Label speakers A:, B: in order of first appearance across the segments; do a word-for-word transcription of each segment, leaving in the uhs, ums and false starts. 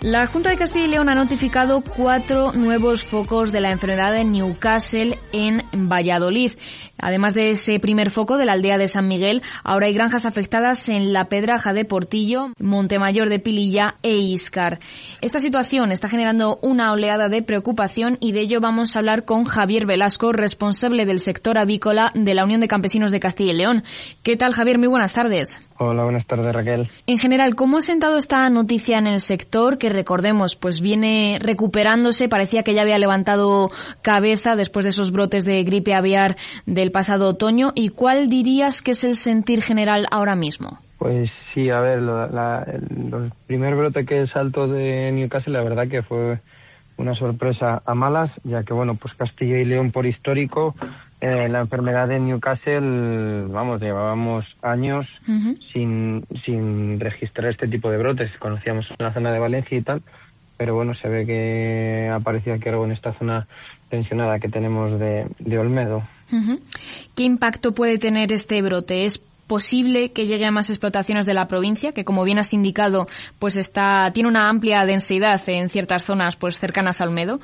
A: La Junta de Castilla y León ha notificado cuatro nuevos focos de la enfermedad de Newcastle en Valladolid. Además de ese primer foco de la aldea de San Miguel, ahora hay granjas afectadas en La Pedraja de Portillo, Montemayor de Pililla e Íscar. Esta situación está generando una oleada de preocupación y de ello vamos a hablar con Javier Velasco, responsable del sector avícola de la Unión de Campesinos de Castilla y León. ¿Qué tal, Javier? Muy buenas tardes.
B: Hola, buenas tardes, Raquel.
A: En general, ¿cómo ha sentado esta noticia en el sector que, recordemos, pues viene recuperándose? Parecía que ya había levantado cabeza después de esos brotes de gripe aviar del pasado otoño. ¿Y cuál dirías que es el sentir general ahora mismo?
B: Pues sí, a ver, lo, la, el, el primer brote que saltó de Newcastle, la verdad que fue una sorpresa a malas, ya que, bueno, pues Castilla y León por histórico, eh, la enfermedad de Newcastle, vamos, llevábamos años uh-huh. sin sin registrar este tipo de brotes. Conocíamos la zona de Valencia y tal, pero bueno, se ve que aparecía aquí algo en esta zona tensionada que tenemos de, de Olmedo.
A: Uh-huh. ¿Qué impacto puede tener este brote? ¿Es posible que llegue a más explotaciones de la provincia, que como bien has indicado, pues está tiene una amplia densidad en ciertas zonas pues cercanas a Olmedo?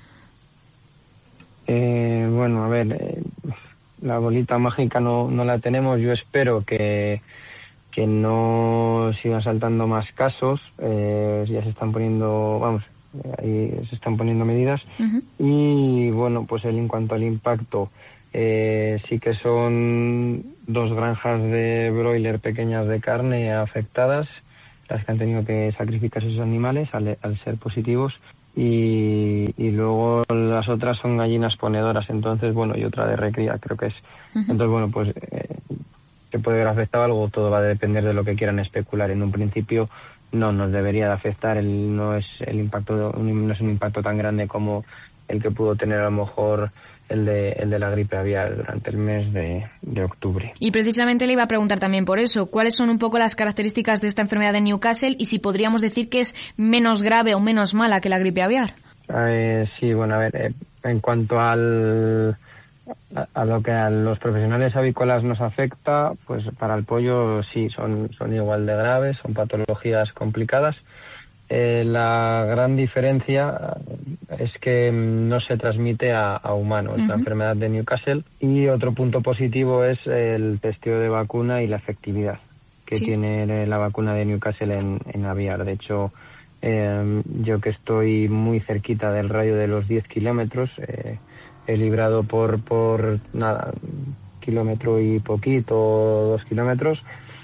B: Eh, bueno, a ver, eh, la bolita mágica no, no la tenemos. Yo espero que que no sigan saltando más casos. Eh, ya se están poniendo, vamos, ahí se están poniendo medidas. Uh-huh. Y bueno, pues el, en cuanto al impacto, Eh, sí que son dos granjas de broiler pequeñas de carne afectadas, las que han tenido que sacrificar esos animales al, al ser positivos, y, y luego las otras son gallinas ponedoras, entonces bueno, y otra de recría, creo que es. Uh-huh. Entonces bueno, pues eh, que puede haber afectado algo, todo va a depender de lo que quieran especular. En un principio no nos debería de afectar, el, no es el impacto, no es un impacto tan grande como el que pudo tener a lo mejor el de, el de la gripe aviar durante el mes de, de octubre.
A: Y precisamente le iba a preguntar también por eso, ¿cuáles son un poco las características de esta enfermedad de Newcastle y si podríamos decir que es menos grave o menos mala que la gripe aviar?
B: Eh, sí, bueno, a ver, eh, en cuanto al a, a lo que a los profesionales avícolas nos afecta, pues para el pollo sí, son, son igual de graves, son patologías complicadas. Eh, la gran diferencia es que no se transmite a, a humanos, uh-huh. la enfermedad de Newcastle. Y otro punto positivo es el testeo de vacuna y la efectividad que sí. tiene la vacuna de Newcastle en, en aviar. De hecho, eh, yo que estoy muy cerquita del radio de los diez kilómetros, eh, he librado por, por nada, kilómetro y poquito, dos kilómetros,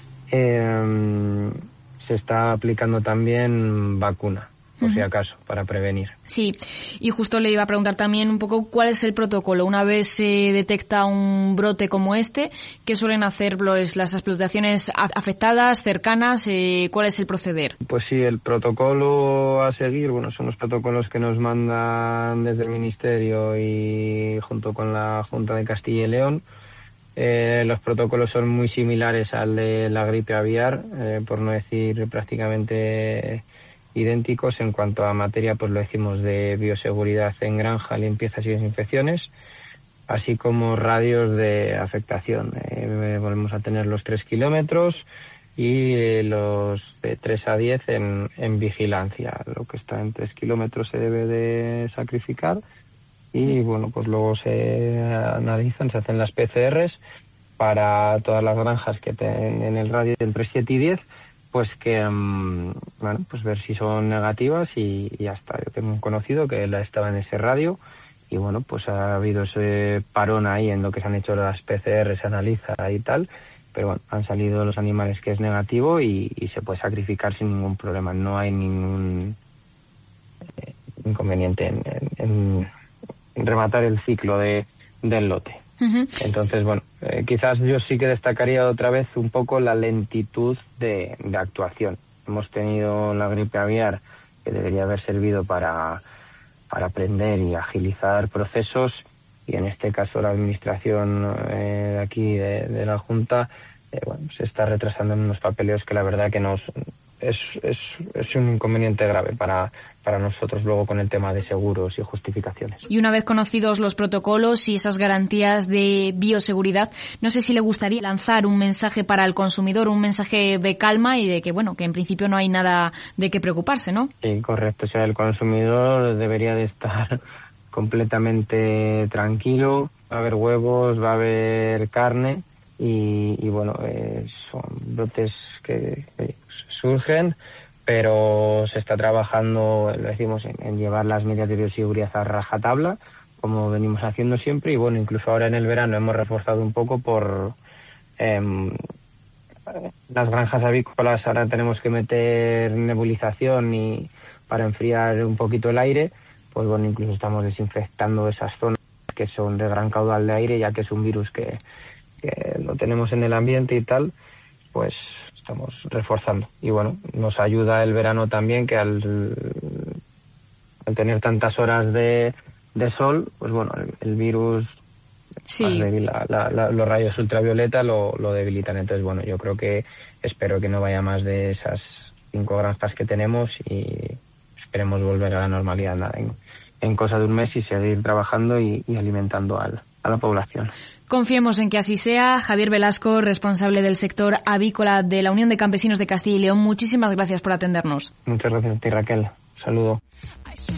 B: eh, se está aplicando también vacuna, por uh-huh. si acaso, para prevenir.
A: Sí, y justo le iba a preguntar también un poco cuál es el protocolo. Una vez se detecta un brote como este, ¿qué suelen hacer pues, las explotaciones afectadas, cercanas? Eh, ¿Cuál es el proceder?
B: Pues sí, el protocolo a seguir, bueno, son los protocolos que nos mandan desde el Ministerio y junto con la Junta de Castilla y León. Eh, los protocolos son muy similares al de la gripe aviar, eh, por no decir prácticamente idénticos. En cuanto a materia, pues lo decimos de bioseguridad en granja, limpiezas y desinfecciones, así como radios de afectación. Eh, volvemos a tener los tres kilómetros y eh, los de tres a diez en, en vigilancia. Lo que está en tres kilómetros se debe de sacrificar. Y bueno, pues luego se analizan, se hacen las P C Rs para todas las granjas que tienen en el radio entre siete y diez, pues que, um, bueno, pues ver si son negativas y, y ya está. Yo tengo un conocido que él estaba en ese radio y bueno, pues ha habido ese parón ahí en lo que se han hecho las P C R, se analiza y tal, pero bueno, han salido los animales que es negativo y, y se puede sacrificar sin ningún problema. No hay ningún eh, inconveniente en... en, en rematar el ciclo de del lote. Uh-huh. Entonces, bueno, eh, quizás yo sí que destacaría otra vez un poco la lentitud de, de actuación. Hemos tenido la gripe aviar, que debería haber servido para, para aprender y agilizar procesos, y en este caso la administración eh, de aquí, de, de la Junta, eh, bueno, se está retrasando en unos papeleos que la verdad que nos, es, es, es un inconveniente grave para, para nosotros luego con el tema de seguros y justificaciones.
A: Y una vez conocidos los protocolos y esas garantías de bioseguridad, no sé si le gustaría lanzar un mensaje para el consumidor, un mensaje de calma y de que, bueno, que en principio no hay nada de qué preocuparse, ¿no?
B: Sí, correcto. O sea, el consumidor debería de estar completamente tranquilo. Va a haber huevos, va a haber carne y, y bueno, eh, son brotes que, que surgen, pero se está trabajando, lo decimos, en, en llevar las medidas de bioseguridad a rajatabla, como venimos haciendo siempre, y bueno, incluso ahora en el verano hemos reforzado un poco por eh, las granjas avícolas. Ahora tenemos que meter nebulización y para enfriar un poquito el aire, pues bueno, incluso estamos desinfectando esas zonas que son de gran caudal de aire, ya que es un virus que, que lo tenemos en el ambiente y tal, pues estamos reforzando. Y bueno, nos ayuda el verano también, que al, al tener tantas horas de, de sol, pues bueno, el, el virus,
A: sí.
B: más débil, la, la, la, los rayos ultravioleta lo, lo debilitan. Entonces, bueno, yo creo que espero que no vaya más de esas cinco granjas que tenemos y esperemos volver a la normalidad nada, en, en cosa de un mes y seguir trabajando y, y alimentando al, a la población.
A: Confiemos en que así sea. Javier Velasco, responsable del sector avícola de la Unión de Campesinos de Castilla y León, muchísimas gracias por atendernos.
B: Muchas gracias a ti, Raquel. Saludo.